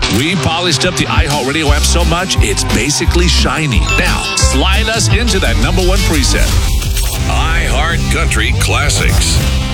We polished up the iHeartRadio app so much, it's basically shiny. Now, slide us into that number one preset. iHeart Country Classics.